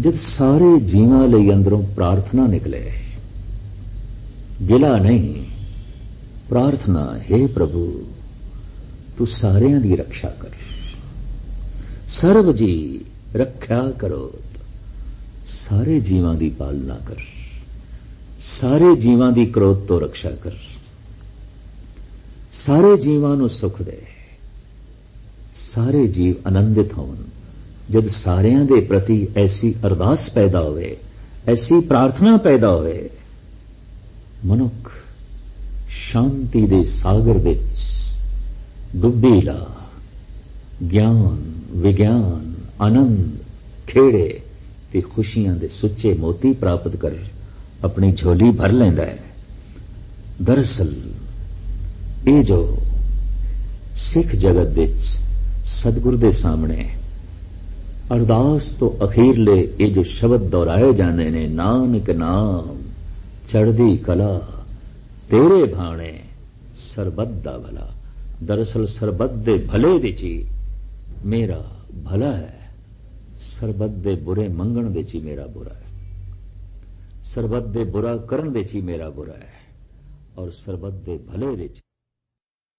जद सारे जीवां लई अंदरों प्रार्थना निकले, गिला नहीं, प्रार्थना, हे प्रभु तू सारियां दी रक्षा कर, सर्व जी रख्या करो, सारे जीवां दी पालना कर, सारे जीवां दी क्रोध तो रक्षा कर, सारे जीवां नूं सुख दे, सारे जीव आनंदित होवन। जद सारियां दे प्रति ऐसी अरदास पैदा होवे, ऐसी प्रार्थना पैदा होवे, मनुख शांति दे सागर विच डुब्बी ला ज्ञान, विज्ञान, आनंद, खेड़े ते खुशियां दे सुच्चे मोती प्राप्त कर अपनी झोली भर लैंदा है। दरअसल ये जो सिख जगत विच सतगुरु दे सामने अरदास तो अखीरले ये जो शब्द दोहराए जाने ने, नानक नाम चढ़दी कला तेरे भाणे सरबत दा भला। दरअसल सरबत दे भले दी ची मेरा भला है, सरबत दे बुरे मंगण दे ची मेरा बुरा है, सरबत दे बुरा करन दे ची मेरा बुरा है, और सरबत दे भले दे ची